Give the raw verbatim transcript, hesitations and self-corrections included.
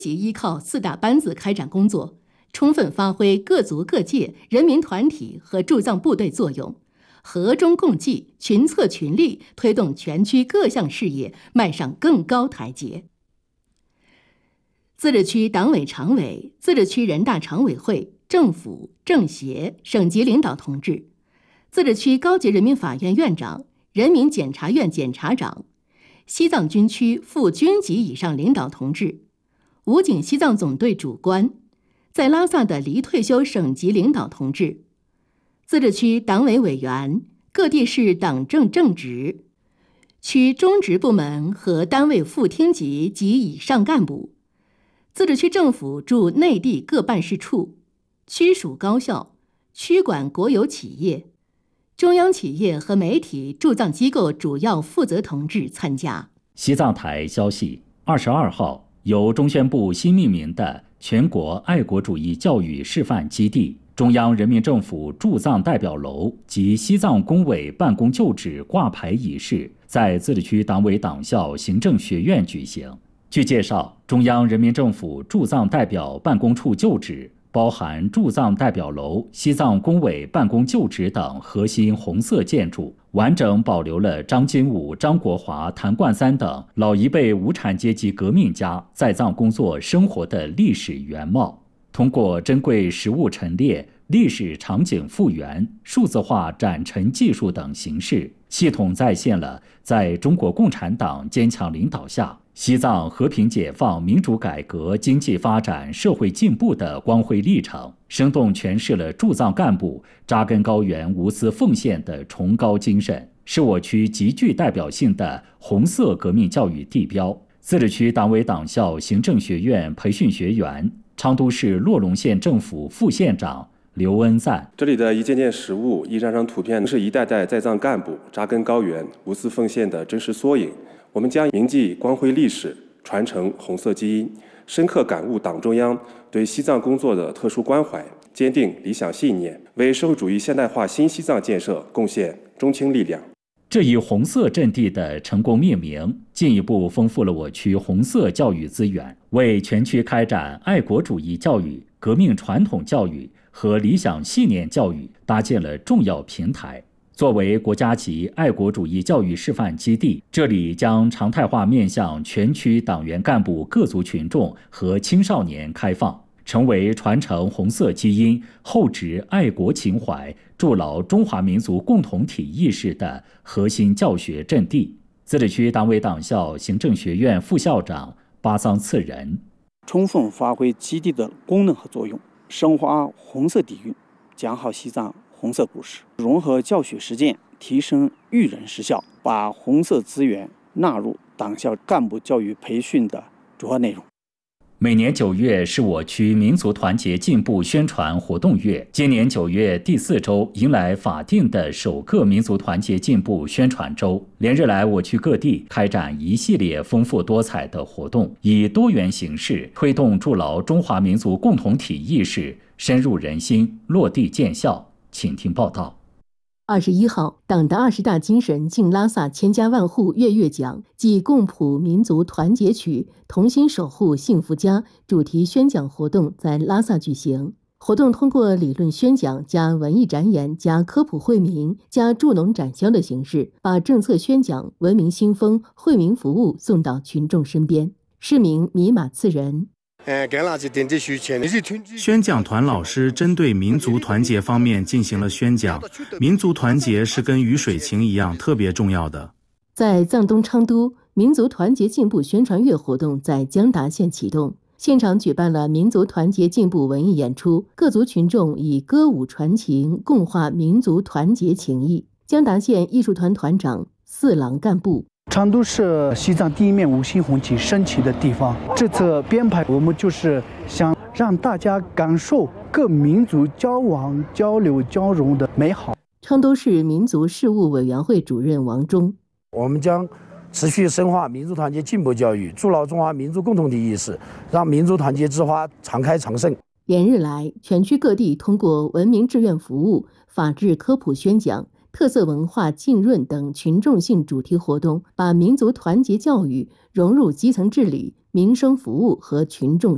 即依靠四大班子开展工作，充分发挥各族各界人民团体和驻藏部队作用，和衷共济，群策群力，推动全区各项事业迈上更高台阶。自治区党委常委、自治区人大常委会、政府、政协、省级领导同志，自治区高级人民法院院长、人民检察院检察长，西藏军区副军级以上领导同志，武警西藏总队主官，在拉萨的离退休省级领导同志，自治区党委委员、各地市党政正职、区中职部门和单位副厅级及以上干部，自治区政府驻内地各办事处、区属高校、区管国有企业、中央企业和媒体驻藏机构主要负责同志参加。 西藏台消息，二十二号，由中宣部新命名的全国爱国主义教育示范基地、中央人民政府驻藏代表楼及西藏工委办公旧址挂牌仪式在自治区党委党校行政学院举行。据介绍，中央人民政府驻藏代表办公处旧址包含驻藏代表楼、西藏工委办公旧址等核心红色建筑，完整保留了张金武、张国华、谭冠三等老一辈无产阶级革命家在藏工作生活的历史原貌。通过珍贵实物陈列、历史场景复原、数字化展陈技术等形式，系统再现了在中国共产党坚强领导下，西藏和平解放、民主改革、经济发展、社会进步的光辉历程，生动诠释了驻藏干部扎根高原、无私奉献的崇高精神，是我区极具代表性的红色革命教育地标。自治区党委党校行政学院培训学员、昌都市洛龙县政府副县长刘恩赞： 这里的一件件实物、一张张图片，是一代代在藏干部扎根高原、无私奉献的真实缩影。我们将铭记光辉历史，传承红色基因，深刻感悟党中央对西藏工作的特殊关怀，坚定理想信念，为社会主义现代化新西藏建设贡献中青力量。 这一红色阵地的成功命名，进一步丰富了我区红色教育资源，为全区开展爱国主义教育、革命传统教育和理想信念教育搭建了重要平台。作为国家级爱国主义教育示范基地，这里将常态化面向全区党员干部各族群众和青少年开放，成为传承红色基因、厚植爱国情怀、筑牢中华民族共同体意识的核心教学阵地。自治区党委党校行政学院副校长巴桑次仁： 充分发挥基地的功能和作用，深化红色底蕴，讲好西藏红色故事，融合教学实践，提升育人实效，把红色资源纳入党校干部教育培训的主要内容。 每年九月是我区民族团结进步宣传活动月，今年九月第四周迎来法定的首个民族团结进步宣传周。连日来，我区各地开展一系列丰富多彩的活动，以多元形式推动筑牢中华民族共同体意识深入人心、落地见效。请听报道。 二十一号，党的二十大精神敬拉萨千家万户月月奖暨共谱民族团结曲同心守护幸福家主题宣讲活动在拉萨举行。活动通过理论宣讲加文艺展演加科普惠民加助农展销的形式，把政策宣讲、文明新风、惠民服务送到群众身边。市民米马次仁： 宣讲团老师针对民族团结方面进行了宣讲，民族团结是跟鱼水情一样特别重要的。 在藏东昌都，民族团结进步宣传月活动在江达县启动，现场举办了民族团结进步文艺演出，各族群众以歌舞传情，共话民族团结情谊。江达县艺术团团长四郎干部： 昌都是西藏第一面五星红旗升起的地方，这次编排我们就是想让大家感受各民族交往、交流、交融的美好。 昌都市民族事务委员会主任王忠： 我们将持续深化民族团结进步教育，筑牢中华民族共同体意识，让民族团结之花常开常盛。 连日来，全区各地通过文明志愿服务、法治科普宣讲、特色文化浸润等群众性主题活动，把民族团结教育融入基层治理、民生服务和群众